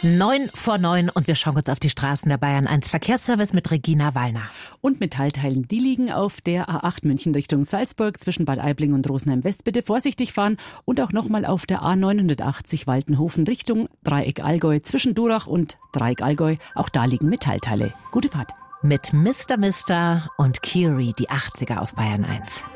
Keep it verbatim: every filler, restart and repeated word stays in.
Neun vor neun und wir schauen kurz auf die Straßen der Bayern eins Verkehrsservice mit Regina Wallner. Und Metallteilen, die liegen auf der A acht München Richtung Salzburg zwischen Bad Aibling und Rosenheim West. Bitte vorsichtig fahren und auch nochmal auf der A neunhundertachtzig Waltenhofen Richtung Dreieck Allgäu zwischen Durach und Dreieck Allgäu. Auch da liegen Metallteile. Gute Fahrt. Mit Mister Mister und Kiri, die achtziger auf Bayern eins.